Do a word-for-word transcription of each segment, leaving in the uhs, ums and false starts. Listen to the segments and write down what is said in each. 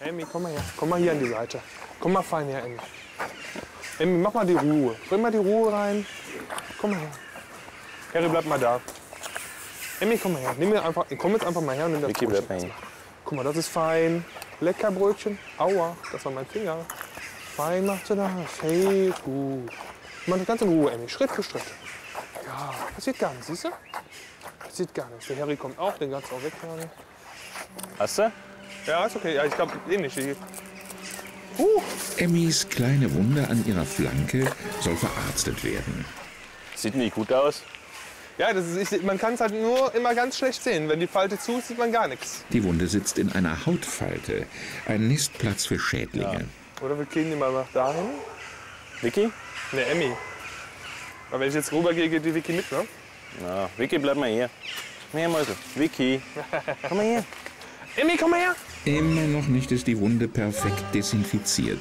Emmy, komm mal her. Komm mal hier an die Seite. Komm mal fein her, Emmy. Emmy, mach mal die Ruhe. Bring mal die Ruhe rein. Komm mal her. Harry, bleib mal da. Emmy, komm mal her. Nimm mir einfach, komm jetzt einfach mal her und nimm das Vicky, bleib Brötchen. mal hier. Guck mal, das ist fein. Lecker Brötchen. Aua, das war mein Finger. Fein macht sie das. Hey, gut. Mach das ganz in Ruhe, Emmy. Schritt für Schritt. Ja, passiert gar nichts, siehst du? Passiert gar nichts. Der Harry kommt auch, den kannst du auch wegfahren. Hast du? Ja, ist okay. Ja, ich glaube, ähnlich wie. Uh. Emmys kleine Wunde an ihrer Flanke soll verarztet werden. Sieht nicht gut aus. Ja, das ist, ich, man kann es halt nur immer ganz schlecht sehen. Wenn die Falte zu ist, sieht man gar nichts. Die Wunde sitzt in einer Hautfalte, ein Nistplatz für Schädlinge. Ja. Oder wir gehen die mal nach dahin. Vicky? Ne, Emmy. Aber wenn ich jetzt rübergehe, geht die Vicky mit, ne? Na, Vicky, bleib mal hier. Komm her, Mäuse. Vicky, komm mal her. Emmy, komm mal her. Immer noch nicht ist die Wunde perfekt desinfiziert.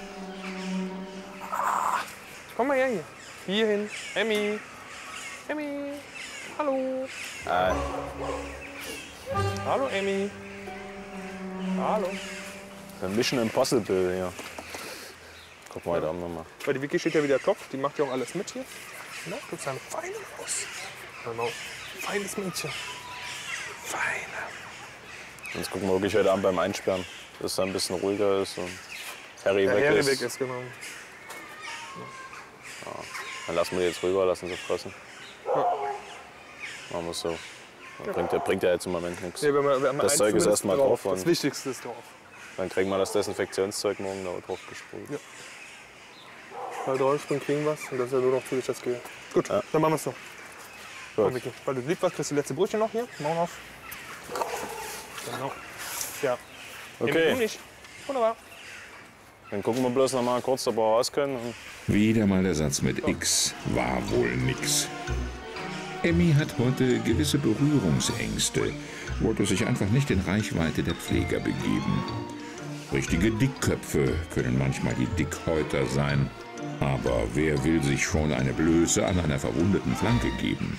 Komm mal her hier. Hier hin. Emmy. Emmy. Hallo. Ah. Hallo, Emmy. Hallo. Mission Impossible hier. Guck mal, da haben wir mal. Weil die Vicky steht ja wieder Kopf. Die macht ja auch alles mit hier. Na, du bist eine feine Maus. Genau. Feines Mädchen. Feine. Jetzt gucken wir wirklich heute Abend beim Einsperren, dass es ein bisschen ruhiger ist und Harry Der weg Harry ist. weg ist, genau. Ja, dann lassen wir die jetzt rüber, lassen sie fressen. Ja. Machen wir es so. Ja. Bringt, ja, bringt ja jetzt im Moment nichts. Ja, wir haben, wir haben das Zeug ist erstmal drauf. Das Wichtigste ist drauf. Dann kriegen wir das Desinfektionszeug morgen da drauf gesprüht. Ja. Weil draufspringen kriegen wir was und das ist ja nur noch für dich das Geld. Gut, ja. Dann machen wir es so. Komm, Vicky, weil du lieb warst, kriegst du die letzte Brötchen noch hier. Machen wir auf. Genau. Ja. Okay. Nicht. Wunderbar. Dann gucken wir bloß noch mal kurz, ob wir raus können. Wieder mal der Satz mit X. War wohl nix. Emmy hat heute gewisse Berührungsängste, wollte sich einfach nicht in Reichweite der Pfleger begeben. Richtige Dickköpfe können manchmal die Dickhäuter sein, aber wer will sich schon eine Blöße an einer verwundeten Flanke geben?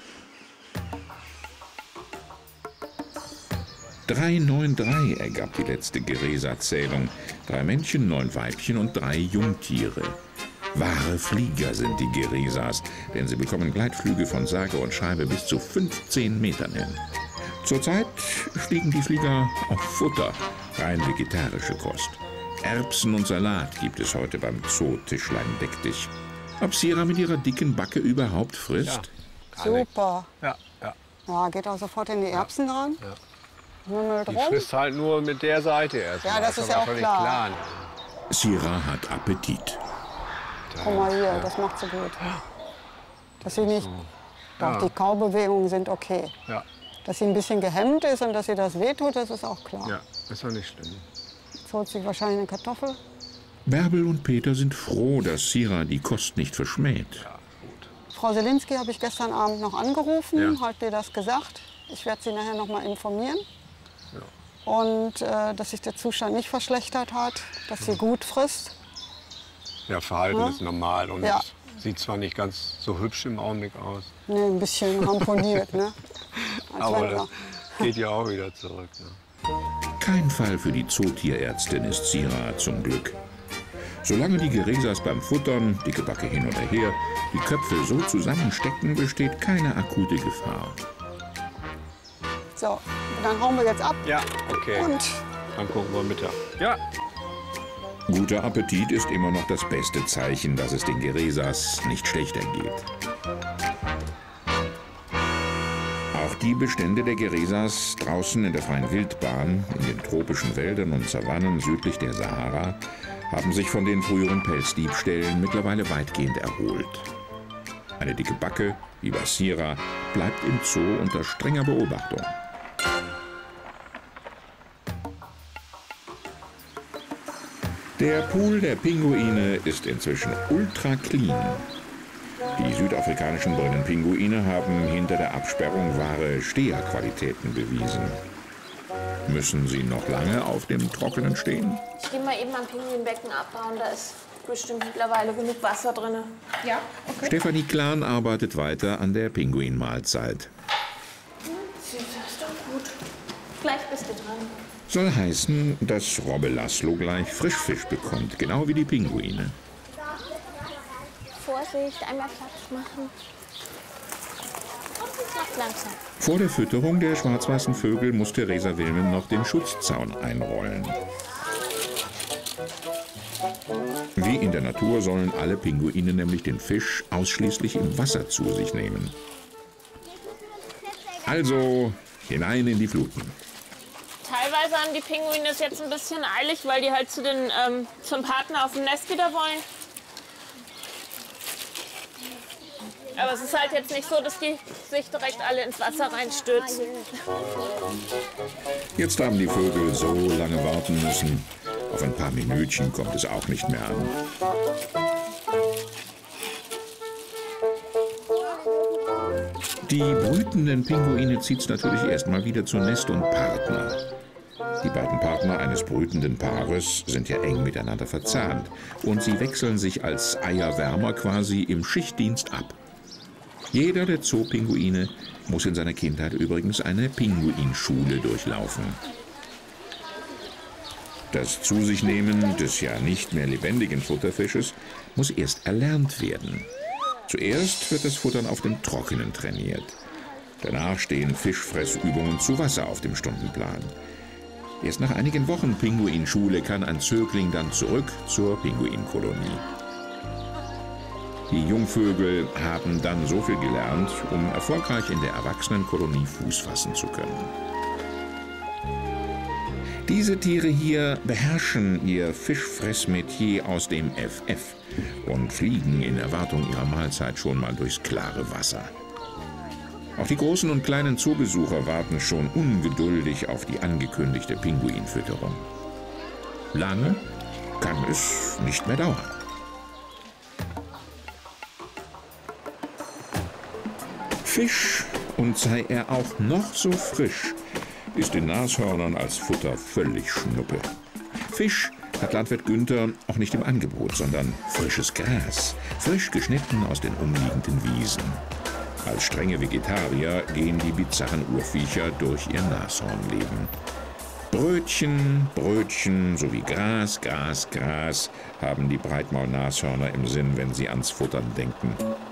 drei neun drei ergab die letzte Geresa-Zählung. Drei Männchen, neun Weibchen und drei Jungtiere. Wahre Flieger sind die Geresas, denn sie bekommen Gleitflüge von sage und schreibe bis zu fünfzehn Metern hin. Zurzeit fliegen die Flieger auf Futter, rein vegetarische Kost. Erbsen und Salat gibt es heute beim Zoo Tischlein deck dich. Ob Sira mit ihrer dicken Backe überhaupt frisst? Ja, super. Ja, ja. Ja, geht auch sofort in die Erbsen dran. Ja. Mümmelt Die rum. frisst halt nur mit der Seite erst. Ja, das ist ja aber auch völlig klar. Sira hat Appetit. Guck mal hier, das macht sie gut. Dass sie nicht, doch die Kaubewegungen sind okay. Ja. Dass sie ein bisschen gehemmt ist und dass sie das wehtut, das ist auch klar. Ja, ist doch nicht schlimm. Jetzt holt sich wahrscheinlich eine Kartoffel. Bärbel und Peter sind froh, dass Sira die Kost nicht verschmäht. Ja, gut. Frau Selinski habe ich gestern Abend noch angerufen, Ja. hat dir das gesagt. Ich werde sie nachher noch mal informieren. Ja. Und äh, dass sich der Zustand nicht verschlechtert hat, dass sie gut frisst. Ja, Verhalten Ja. ist normal und Ja. sieht zwar nicht ganz so hübsch im Augenblick aus, Nee, ein bisschen ramponiert, ne? Als aber wenn das er- geht ja auch wieder zurück. Ne? Kein Fall für die Zootierärztin ist Sira zum Glück. Solange die Geresas beim Futtern, dicke Backe hin oder her, die Köpfe so zusammenstecken, besteht keine akute Gefahr. So, dann hauen wir jetzt ab. Ja, okay. Und Dann gucken wir Mittag. Ja. Guter Appetit ist immer noch das beste Zeichen, dass es den Geresas nicht schlechter geht. Auch die Bestände der Geresas draußen in der freien Wildbahn, in den tropischen Wäldern und Savannen südlich der Sahara, haben sich von den früheren Pelzdiebstählen mittlerweile weitgehend erholt. Eine dicke Backe, wie bei Sira, bleibt im Zoo unter strenger Beobachtung. Der Pool der Pinguine ist inzwischen ultra clean. Die südafrikanischen Brennenpinguine haben hinter der Absperrung wahre Steherqualitäten bewiesen. Müssen sie noch lange auf dem Trockenen stehen? Ich gehe mal eben am Pinguinbecken abbauen, da ist bestimmt mittlerweile genug Wasser drin. Ja, okay. Stefanie Klan arbeitet weiter an der Pinguinmahlzeit. Süß, ist doch gut. Gleich bist du dran. Soll heißen, dass Robbe Laszlo gleich Frischfisch bekommt, genau wie die Pinguine. Vorsicht, einmal Platz machen. Und macht langsam. Vor der Fütterung der schwarz-weißen Vögel muss Theresa Wilmen noch den Schutzzaun einrollen. Wie in der Natur sollen alle Pinguine nämlich den Fisch ausschließlich im Wasser zu sich nehmen. Also hinein in die Fluten. Teilweise haben die Pinguine es jetzt ein bisschen eilig, weil die halt zu den, ähm, zum Partner auf dem Nest wieder wollen. Aber es ist halt jetzt nicht so, dass die sich direkt alle ins Wasser reinstürzen. Jetzt haben die Vögel so lange warten müssen. Auf ein paar Minütchen kommt es auch nicht mehr an. Die brütenden Pinguine zieht es natürlich erstmal wieder zu Nest und Partner. Die beiden Partner eines brütenden Paares sind ja eng miteinander verzahnt und sie wechseln sich als Eierwärmer quasi im Schichtdienst ab. Jeder der Zoopinguine muss in seiner Kindheit übrigens eine Pinguinschule durchlaufen. Das Zu sich nehmen des ja nicht mehr lebendigen Futterfisches muss erst erlernt werden. Zuerst wird das Futtern auf dem Trockenen trainiert. Danach stehen Fischfressübungen zu Wasser auf dem Stundenplan. Erst nach einigen Wochen Pinguinschule kann ein Zögling dann zurück zur Pinguinkolonie. Die Jungvögel haben dann so viel gelernt, um erfolgreich in der Erwachsenenkolonie Fuß fassen zu können. Diese Tiere hier beherrschen ihr Fischfressmetier aus dem F F und fliegen in Erwartung ihrer Mahlzeit schon mal durchs klare Wasser. Auch die großen und kleinen Zoobesucher warten schon ungeduldig auf die angekündigte Pinguinfütterung. Lange kann es nicht mehr dauern. Fisch, und sei er auch noch so frisch, ist den Nashörnern als Futter völlig Schnuppe. Fisch hat Landwirt Günther auch nicht im Angebot, sondern frisches Gras, frisch geschnitten aus den umliegenden Wiesen. Als strenge Vegetarier gehen die bizarren Urviecher durch ihr Nashornleben. Brötchen, Brötchen sowie Gras, Gras, Gras haben die Breitmaulnashörner im Sinn, wenn sie ans Futtern denken.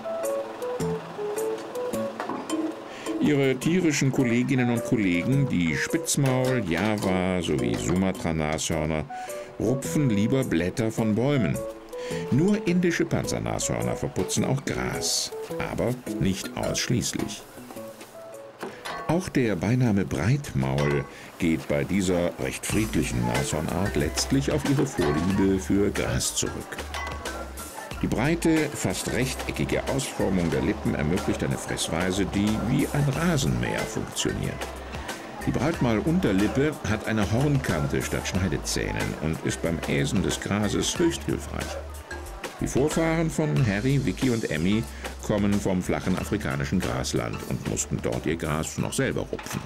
Ihre tierischen Kolleginnen und Kollegen, die Spitzmaul-, Java- sowie Sumatra-Nashörner, rupfen lieber Blätter von Bäumen. Nur indische Panzernashörner verputzen auch Gras, aber nicht ausschließlich. Auch der Beiname Breitmaul geht bei dieser recht friedlichen Nashornart letztlich auf ihre Vorliebe für Gras zurück. Die breite, fast rechteckige Ausformung der Lippen ermöglicht eine Fressweise, die wie ein Rasenmäher funktioniert. Die Breitmaul-Unterlippe hat eine Hornkante statt Schneidezähnen und ist beim Äsen des Grases höchst hilfreich. Die Vorfahren von Harry, Vicky und Emmy kommen vom flachen afrikanischen Grasland und mussten dort ihr Gras noch selber rupfen.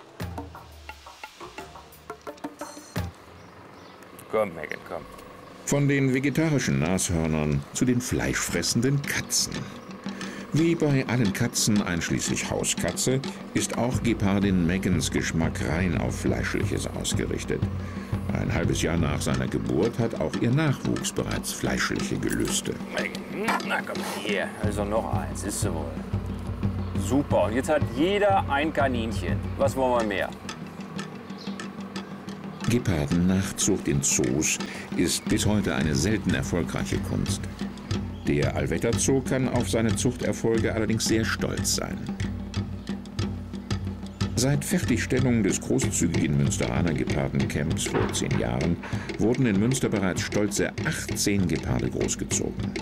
Komm, Megan, komm. Von den vegetarischen Nashörnern zu den fleischfressenden Katzen. Wie bei allen Katzen, einschließlich Hauskatze, ist auch Gepardin Megans Geschmack rein auf Fleischliches ausgerichtet. Ein halbes Jahr nach seiner Geburt hat auch ihr Nachwuchs bereits fleischliche Gelüste. Megan, na komm hier. Also noch eins, ist so wohl. Super, und jetzt hat jeder ein Kaninchen. Was wollen wir mehr? Gepardennachzucht in Zoos ist bis heute eine selten erfolgreiche Kunst. Der Allwetter Zoo kann auf seine Zuchterfolge allerdings sehr stolz sein. Seit Fertigstellung des großzügigen Münsteraner Gepardencamps vor zehn Jahren wurden in Münster bereits stolze achtzehn Geparde großgezogen.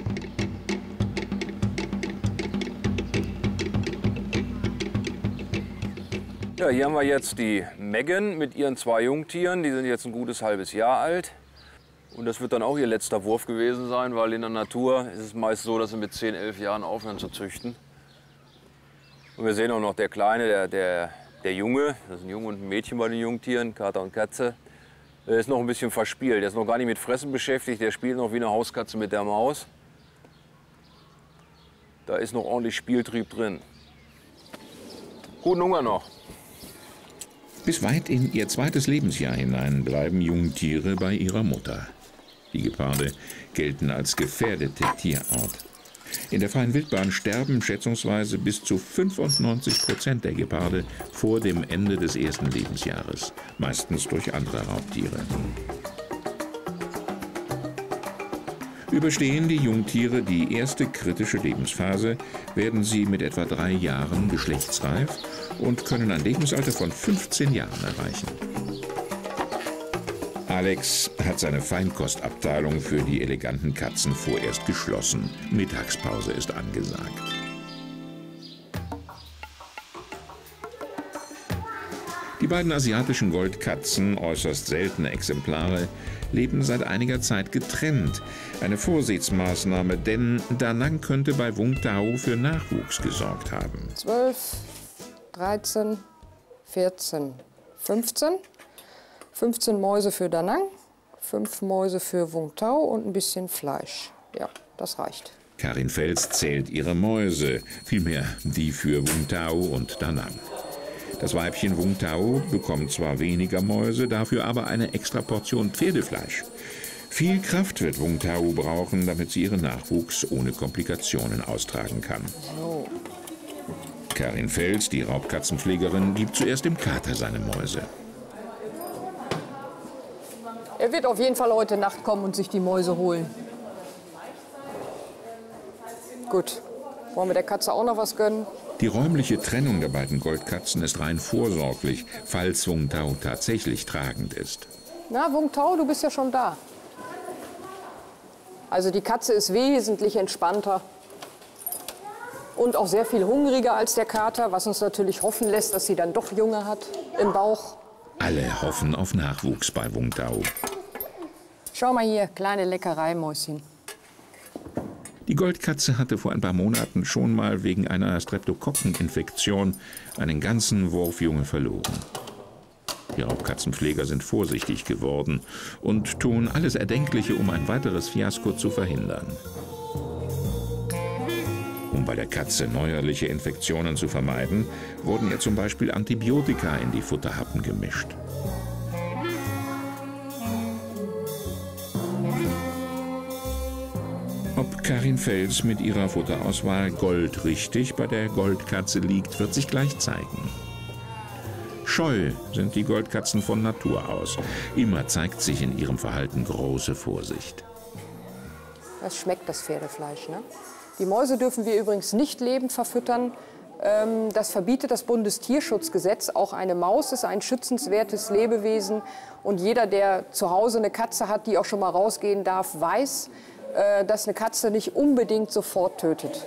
Ja, hier haben wir jetzt die Megan mit ihren zwei Jungtieren. Die sind jetzt ein gutes halbes Jahr alt. Und das wird dann auch ihr letzter Wurf gewesen sein, weil in der Natur ist es meist so, dass sie mit zehn, elf Jahren aufhören zu züchten. Und wir sehen auch noch der Kleine, der, der, der Junge, das ist ein Junge und ein Mädchen bei den Jungtieren, Kater und Katze, der ist noch ein bisschen verspielt. Der ist noch gar nicht mit Fressen beschäftigt, der spielt noch wie eine Hauskatze mit der Maus. Da ist noch ordentlich Spieltrieb drin. Guten Hunger noch. Bis weit in ihr zweites Lebensjahr hinein bleiben Jungtiere bei ihrer Mutter. Die Geparde gelten als gefährdete Tierart. In der freien Wildbahn sterben schätzungsweise bis zu fünfundneunzig Prozent der Geparde vor dem Ende des ersten Lebensjahres, meistens durch andere Raubtiere. Überstehen die Jungtiere die erste kritische Lebensphase, werden sie mit etwa drei Jahren geschlechtsreif und können ein Lebensalter von fünfzehn Jahren erreichen. Alex hat seine Feinkostabteilung für die eleganten Katzen vorerst geschlossen. Mittagspause ist angesagt. Die beiden asiatischen Goldkatzen, äußerst seltene Exemplare, leben seit einiger Zeit getrennt. Eine Vorsichtsmaßnahme, denn Da Nang könnte bei Vung Tau für Nachwuchs gesorgt haben. zwölf, dreizehn, vierzehn, fünfzehn. fünfzehn Mäuse für Da Nang, fünf Mäuse für Vung Tau und ein bisschen Fleisch. Ja, das reicht. Karin Fels zählt ihre Mäuse, vielmehr die für Vung Tau und Da Nang. Das Weibchen Vung Tau bekommt zwar weniger Mäuse, dafür aber eine extra Portion Pferdefleisch. Viel Kraft wird Vung Tau brauchen, damit sie ihren Nachwuchs ohne Komplikationen austragen kann. So. Karin Fels, die Raubkatzenpflegerin, gibt zuerst dem Kater seine Mäuse. Er wird auf jeden Fall heute Nacht kommen und sich die Mäuse holen. Gut. Wollen wir der Katze auch noch was gönnen? Die räumliche Trennung der beiden Goldkatzen ist rein vorsorglich, falls Vung Tau tatsächlich tragend ist. Na, Vung Tau, du bist ja schon da. Also die Katze ist wesentlich entspannter und auch sehr viel hungriger als der Kater, was uns natürlich hoffen lässt, dass sie dann doch Junge hat im Bauch. Alle hoffen auf Nachwuchs bei Vung Tau. Schau mal hier, kleine Leckerei, Mäuschen. Die Goldkatze hatte vor ein paar Monaten schon mal wegen einer Streptokokkeninfektion einen ganzen Wurf Junge verloren. Die Raubkatzenpfleger sind vorsichtig geworden und tun alles Erdenkliche, um ein weiteres Fiasko zu verhindern. Um bei der Katze neuerliche Infektionen zu vermeiden, wurden ihr zum Beispiel Antibiotika in die Futterhappen gemischt. Ob Karin Fels mit ihrer Futterauswahl goldrichtig bei der Goldkatze liegt, wird sich gleich zeigen. Scheu sind die Goldkatzen von Natur aus. Immer zeigt sich in ihrem Verhalten große Vorsicht. Das schmeckt, das Pferdefleisch, ne? Die Mäuse dürfen wir übrigens nicht lebend verfüttern. Das verbietet das Bundestierschutzgesetz. Auch eine Maus ist ein schützenswertes Lebewesen. Und jeder, der zu Hause eine Katze hat, die auch schon mal rausgehen darf, weiß, dass eine Katze nicht unbedingt sofort tötet.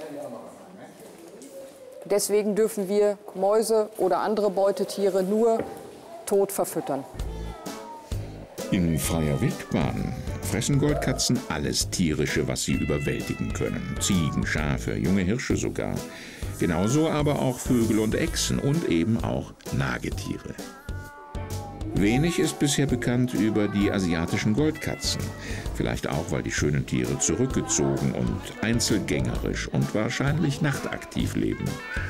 Deswegen dürfen wir Mäuse oder andere Beutetiere nur tot verfüttern. In freier Wildbahn fressen Goldkatzen alles Tierische, was sie überwältigen können. Ziegen, Schafe, junge Hirsche sogar. Genauso aber auch Vögel und Echsen und eben auch Nagetiere. Wenig ist bisher bekannt über die asiatischen Goldkatzen. Vielleicht auch, weil die schönen Tiere zurückgezogen und einzelgängerisch und wahrscheinlich nachtaktiv leben.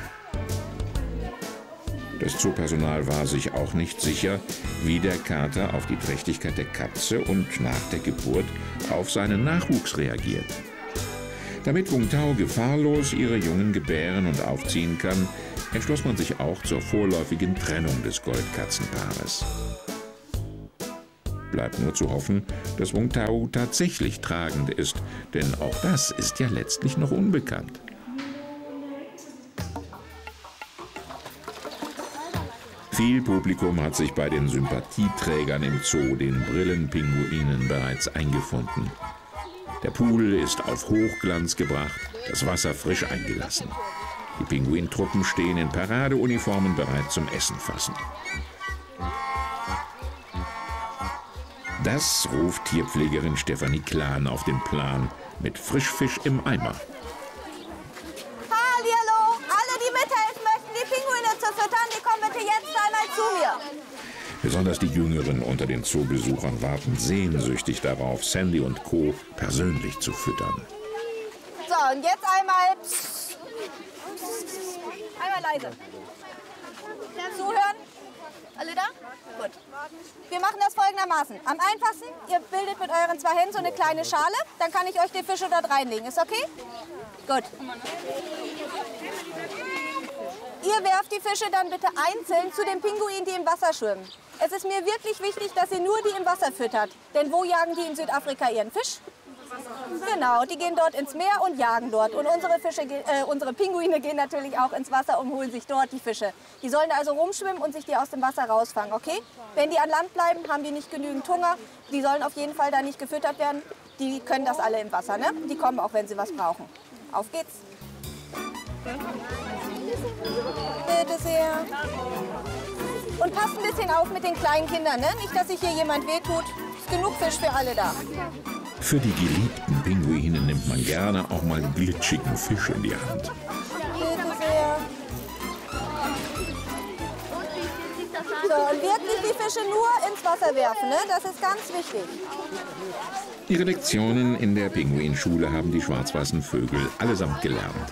Das Zoopersonal war sich auch nicht sicher, wie der Kater auf die Trächtigkeit der Katze und nach der Geburt auf seinen Nachwuchs reagiert. Damit Vung Tau gefahrlos ihre Jungen gebären und aufziehen kann, entschloss man sich auch zur vorläufigen Trennung des Goldkatzenpaares. Bleibt nur zu hoffen, dass Vung Tau tatsächlich tragend ist, denn auch das ist ja letztlich noch unbekannt. Viel Publikum hat sich bei den Sympathieträgern im Zoo, den Brillenpinguinen, bereits eingefunden. Der Pool ist auf Hochglanz gebracht, das Wasser frisch eingelassen. Die Pinguintruppen stehen in Paradeuniformen bereit zum Essenfassen. Das ruft Tierpflegerin Stefanie Klan auf den Plan mit Frischfisch im Eimer. Hallihallo! Alle, die mithelfen möchten, die Pinguine zu füttern, die kommen bitte jetzt einmal zu mir. Besonders die Jüngeren unter den Zoobesuchern warten sehnsüchtig darauf, Sandy und Co. persönlich zu füttern. So, und jetzt einmal... Psst. Einmal leise. Zuhören. Alle da? Gut. Wir machen das folgendermaßen. Am einfachsten, ihr bildet mit euren zwei Händen so eine kleine Schale, dann kann ich euch die Fische dort reinlegen. Ist okay? Gut. Ihr werft die Fische dann bitte einzeln zu den Pinguinen, die im Wasser schwimmen. Es ist mir wirklich wichtig, dass ihr nur die im Wasser füttert. Denn wo jagen die in Südafrika ihren Fisch? Genau, die gehen dort ins Meer und jagen dort. Und unsere, Fische, äh, unsere Pinguine gehen natürlich auch ins Wasser und holen sich dort die Fische. Die sollen also rumschwimmen und sich die aus dem Wasser rausfangen, okay? Wenn die an Land bleiben, haben die nicht genügend Hunger. Die sollen auf jeden Fall da nicht gefüttert werden. Die können das alle im Wasser, ne? Die kommen auch, wenn sie was brauchen. Auf geht's. Bitte sehr. Und passt ein bisschen auf mit den kleinen Kindern, ne? Nicht, dass sich hier jemand wehtut. Ist genug Fisch für alle da. Für die geliebten Pinguine nimmt man gerne auch mal glitschigen Fisch in die Hand. Bitte sehr. So, und wirklich die Fische nur ins Wasser werfen, ne? Das ist ganz wichtig. Ihre Lektionen in der Pinguinschule haben die schwarz-weißen Vögel allesamt gelernt.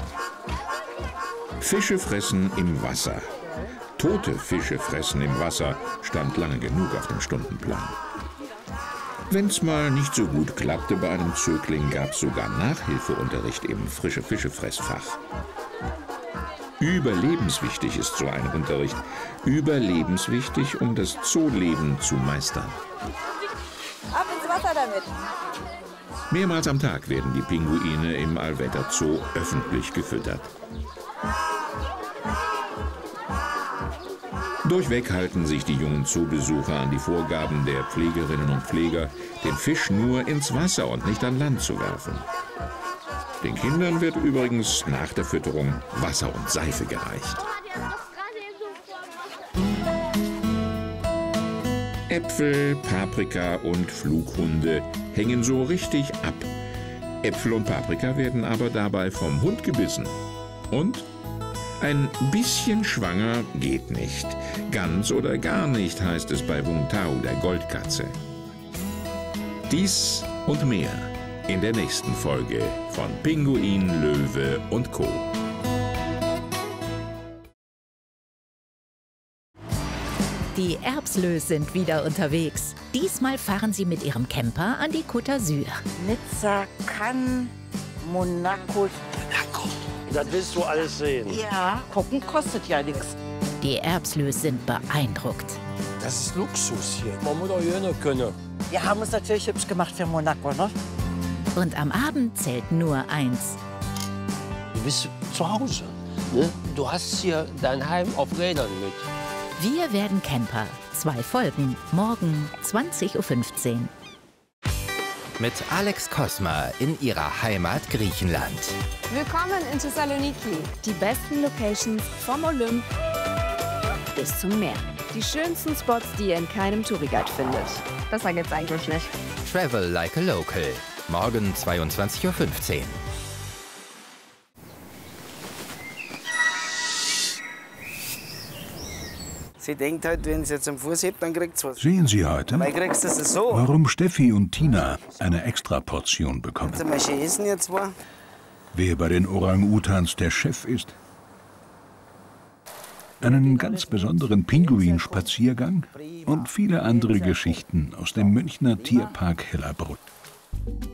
Fische fressen im Wasser. Tote Fische fressen im Wasser stand lange genug auf dem Stundenplan. Wenn's mal nicht so gut klappte bei einem Zögling, gab's sogar Nachhilfeunterricht im Frische-Fische-Fressfach. Überlebenswichtig ist so ein Unterricht. Überlebenswichtig, um das Zooleben zu meistern. Ab ins Wasser damit. Mehrmals am Tag werden die Pinguine im Alvetta Zoo öffentlich gefüttert. Durchweg halten sich die jungen Zoobesucher an die Vorgaben der Pflegerinnen und Pfleger, den Fisch nur ins Wasser und nicht an Land zu werfen. Den Kindern wird übrigens nach der Fütterung Wasser und Seife gereicht. Äpfel, Paprika und Flughunde hängen so richtig ab. Äpfel und Paprika werden aber dabei vom Hund gebissen. Und ein bisschen schwanger geht nicht. Ganz oder gar nicht, heißt es bei Wung Tau, der Goldkatze. Dies und mehr in der nächsten Folge von Pinguin, Löwe und Co. Die Erbslös sind wieder unterwegs. Diesmal fahren sie mit ihrem Camper an die Côte d'Azur. Nizza, Cannes, Monaco. Monaco. Das willst du alles sehen. Ja, gucken kostet ja nichts. Die Erbslös sind beeindruckt. Das ist Luxus hier. Man muss auch hier können. Wir haben uns natürlich hübsch gemacht für Monaco, ne? Und am Abend zählt nur eins. Du bist zu Hause. Ne? Du hast hier dein Heim auf Rädern mit. Wir werden Camper. Zwei Folgen. Morgen zwanzig Uhr fünfzehn. Mit Alex Kosma in ihrer Heimat Griechenland. Willkommen in Thessaloniki. Die besten Locations vom Olymp bis zum Meer. Die schönsten Spots, die ihr in keinem Touriguide findet. Besser geht's eigentlich nicht. Travel like a local. Morgen zweiundzwanzig Uhr fünfzehn. Sie denkt halt, wenn sie jetzt am Fuß hebt, dann kriegt sie was. Sehen Sie heute, Dabei kriegst du es so. warum Steffi und Tina eine Extraportion bekommen. Zum Beispiel essen jetzt zwei. Wer bei den Orang-Utans der Chef ist. Einen ganz besonderen Pinguinspaziergang und viele andere Geschichten aus dem Münchner Tierpark Hellerbrunn.